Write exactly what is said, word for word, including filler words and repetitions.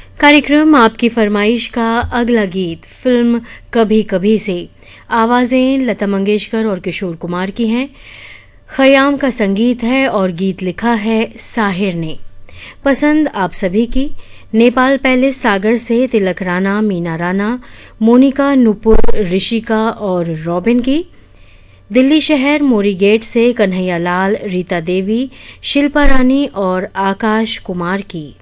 कार्यक्रम आपकी फरमाइश का अगला गीत फिल्म कभी कभी से। आवाजें लता मंगेशकर और किशोर कुमार की हैं। खयाम का संगीत है और गीत लिखा है साहिर ने। पसंद आप सभी की नेपाल पैलेस सागर से तिलक राणा, मीना राणा, मोनिका, नुपुर, ऋषिका और रॉबिन की। दिल्ली शहर मोरी गेट से कन्हैया लाल, रीता देवी, शिल्पा रानी और आकाश कुमार की।